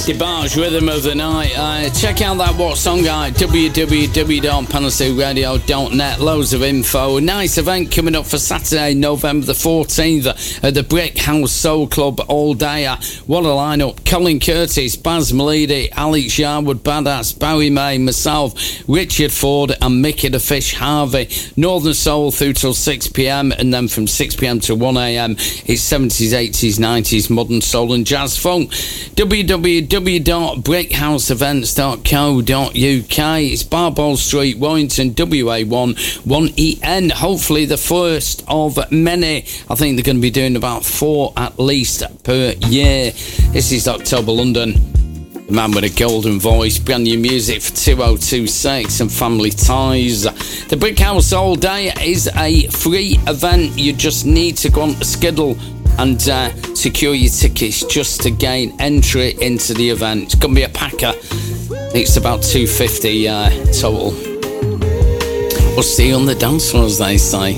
DeBarge, Rhythm of the Night. Check out that What Song Guide, www.panasylradio.net. Loads of info. A nice event coming up for Saturday, November the 14th at the Brick House Soul Club all day. What a lineup. Colin Curtis, Baz Malidi, Alex Yarwood, Badass, Bowie May, myself, Richard Ford and Mickey the Fish Harvey. Northern Soul through till 6pm, and then from 6pm to 1am it's 70s, 80s, 90s, modern soul and jazz funk. www.brickhouseevents.co.uk. It's Barbell Street, Warrington, WA1 1EN. Hopefully the first of many. I think they're going to be doing about 4 at least per year. This is October London, the man with a golden voice. Brand new music for 2026 and Family Ties. The Brick House All Day is a free event. You just need to go on the schedule and secure your tickets just to gain entry into the event. It's going to be a packer. It's about $250 total. We'll see you on the dance floor, as they say.